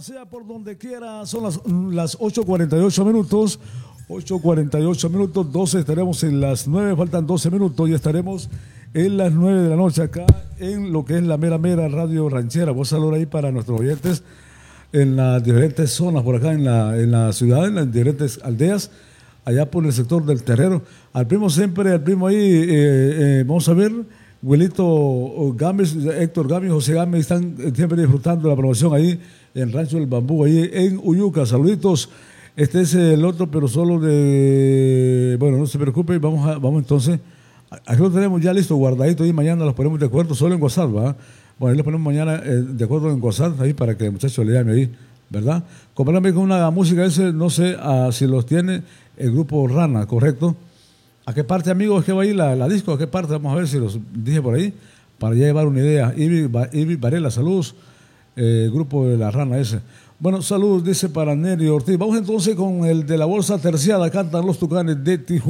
Sea por donde quiera, son las 8:48 minutos. 8:48 minutos, 12 estaremos en las 9, faltan 12 minutos y estaremos en las 9 de la noche acá en lo que es la mera radio ranchera. Vos saludos ahí para nuestros oyentes en las diferentes zonas por acá en la ciudad, en las diferentes aldeas, allá por el sector del Terrero. Al primo siempre, al primo ahí, vamos a ver, Wilito Gámez, Héctor Gámez, José Gámez están siempre disfrutando la promoción ahí en Rancho del Bambú, ahí en Uyuca. Saluditos. Este es el otro, pero solo de... Bueno, no se preocupe, vamos entonces. Aquí lo tenemos ya listo, guardadito, y mañana los ponemos de acuerdo, solo en WhatsApp, ¿va? Bueno, ahí lo ponemos mañana de acuerdo en WhatsApp, ahí para que el muchacho le llame ahí, ¿verdad? Comprarme con una música ese, no sé si los tiene el grupo Rana, ¿correcto? ¿A qué parte, amigos, que va a ir la disco? ¿A qué parte? Vamos a ver si los dije por ahí, para ya llevar una idea. Ivy Varela, saludos, grupo de la Rana ese. Bueno, saludos, dice para Nery Ortiz. Vamos entonces con el de la bolsa terciada, cantan los Tucanes de Tijuana.